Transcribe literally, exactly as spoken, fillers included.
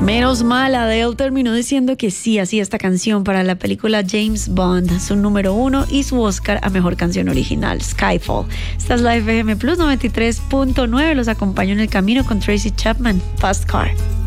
Menos mal, Adele terminó diciendo que sí hacía esta canción para la película James Bond, su número uno y su Oscar a Mejor Canción Original, Skyfall. Esta es la F M Plus noventa y tres punto nueve, los acompaño en el camino con Tracy Chapman, Fast Car.